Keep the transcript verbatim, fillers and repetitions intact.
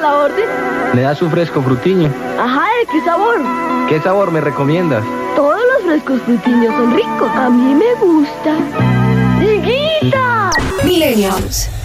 la orden. ¿Me da su fresco frutiño? Ajá, ¿de qué sabor? ¿Qué sabor me recomiendas? Todos los frescos frutiños son ricos. A mí me gusta. ¡Higuita! Millennials.